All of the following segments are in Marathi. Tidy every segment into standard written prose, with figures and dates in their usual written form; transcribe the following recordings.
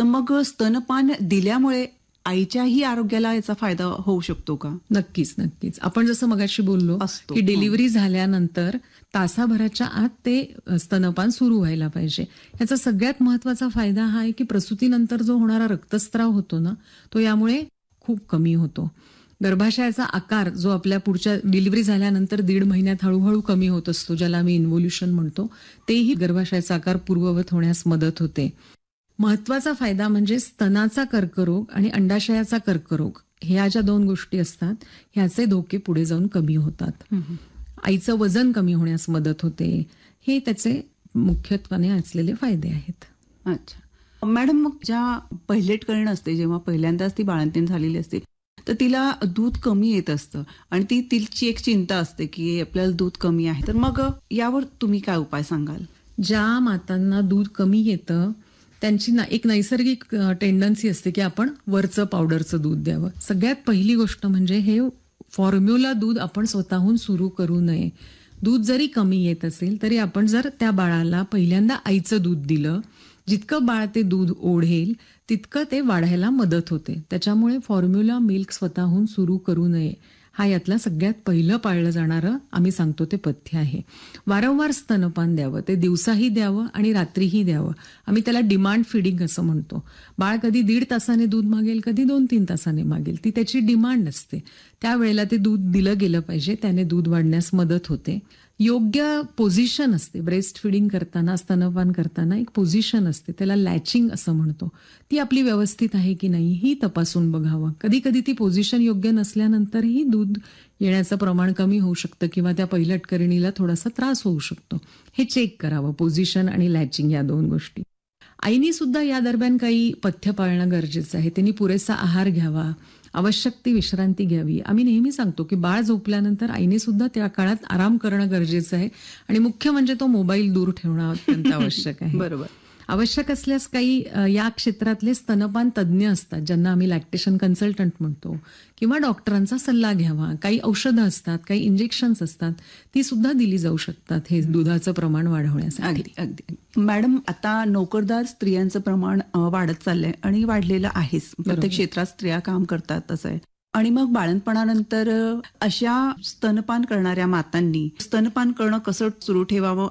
मग स्तनपान दिल्यामुळे आईच्याही आरोग्याला याचा फायदा होऊ शकतो का? नक्कीच नक्कीच. आपण जसं मगाशी बोललो असतो. की डिलिव्हरी झाल्यानंतर तासाभराच्या आत ते स्तनपान सुरू व्हायला पाहिजे. याचा सगळ्यात महत्वाचा फायदा हा आहे की प्रसूतीनंतर जो होणारा रक्तस्राव होतो ना, तो यामुळे खूप कमी होतो. गर्भाशयाचा आकार जो आपल्या पुढच्या डिलिव्हरी झाल्यानंतर 1.5 महिन्यात हळूहळू कमी होत असतो, ज्याला आम्ही इन्व्होल्युशन म्हणतो, तेही गर्भाशयाचा आकार पूर्ववत होण्यास मदत होते. महत्वाचा फायदा म्हणजे स्तनाचा कर्करोग आणि अंडाशयाचा कर्करोग, ह्या ज्या 2 गोष्टी असतात, ह्याचे धोके पुढे जाऊन कमी होतात. आईचं वजन कमी होण्यास मदत होते. हे त्याचे मुख्यत्वाने असलेले फायदे आहेत. अच्छा मॅडम, मग ज्या पहिलेटकरण असते, जेव्हा पहिल्यांदाच ती बाळंतीण झालेली असते, तर तिला दूध कमी येत असतं आणि तिची एक चिंता असते की आपल्याला दूध कमी आहे, तर मग यावर तुम्ही काय उपाय सांगाल? ज्या मातांना दूध कमी येतं त्यांची एक नैसर्गिक टेंडन्सी असते की आपण वरचं पावडरचं दूध द्यावं. सगळ्यात पहिली गोष्ट म्हणजे हे फॉर्म्युला दूध आपण स्वतःहून सुरू करू नये. दूध जरी कमी येत असेल तरी आपण जर त्या बाळाला पहिल्यांदा आईचं दूध दिलं, जितकं बाळ ते दूध ओढेल तितकं ते वाढायला मदत होते. त्याच्यामुळे फॉर्म्युला मिल्क स्वतःहून सुरू करू नये. हा यातला सगळ्यात पहिलं पाळलं जाणारं आम्ही सांगतो ते पथ्य आहे. वारंवार स्तनपान द्यावं, ते दिवसाही द्यावं आणि रात्रीही द्यावं. आम्ही त्याला डिमांड फिडिंग असं म्हणतो. बाळ कधी 1.5 तासाने दूध मागेल, कधी 2-3 तासाने मागेल, ती त्याची डिमांड असते. त्यावेळेला ते दूध दिलं गेलं पाहिजे, त्याने दूध वाढण्यास मदत होते. योग्य पोझिशन असते ब्रेस्ट फिडिंग करताना, स्तनपान करताना एक पोझिशन असते, त्याला लॅचिंग असं म्हणतो. ती आपली व्यवस्थित आहे की नाही ही तपासून बघावं. कधी कधी ती पोझिशन योग्य नसल्यानंतरही दूध येण्याचं प्रमाण कमी होऊ शकतं किंवा त्या पहिलटकरणीला थोडासा त्रास होऊ शकतो. हे चेक करावं, पोझिशन आणि लॅचिंग या 2 गोष्टी. आईनी सुद्धा या दरम्यान काही पथ्य पाळणं गरजेचं आहे. त्यांनी पुरेसा आहार घ्यावा, आवश्यक ती विश्रांती घ्यावी. आम्ही नेहमी सांगतो की बाळ झोपल्यानंतर आईने सुद्धा त्या काळात आराम करणं गरजेचं आहे आणि मुख्य म्हणजे तो मोबाईल दूर ठेवणं अत्यंत आवश्यक आहे. बरोबर. आवश्यक असल्यास काही या क्षेत्रातले स्तनपान तज्ज्ञ असतात, ज्यांना आम्ही लॅक्टेशन कन्सल्टंट म्हणतो, किंवा डॉक्टरांचा सल्ला घ्यावा. काही औषधं असतात, काही इंजेक्शन्स असतात, ती सुद्धा दिली जाऊ शकतात हे दुधाचं प्रमाण वाढवण्यासाठी. अगदी अगदी. मॅडम, आता नोकरदार स्त्रियांचं प्रमाण वाढत चाललंय आणि वाढलेलं आहेच. प्रत्येक क्षेत्रात स्त्रिया काम करतात तसं आहे. आणि मग बाळंतपणानंतर अशा स्तनपान करणाऱ्या मातांनी स्तनपान करणं कसं सुरू ठेवावं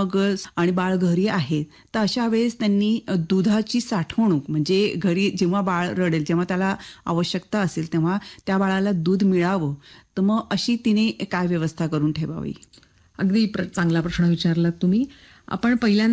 आणि बाळ घरी आहे तर अशा वेळेस त्यांनी दुधाची साठवणूक, म्हणजे घरी जेव्हा बाळ रडेल, जेव्हा त्याला आवश्यकता असेल तेव्हा त्या बाळाला दूध मिळावं, तर मग अशी तिने काय व्यवस्था करून ठेवावी? अगदी चांगला प्रश्न विचारलात तुम्ही. आपण पहिल्यांदा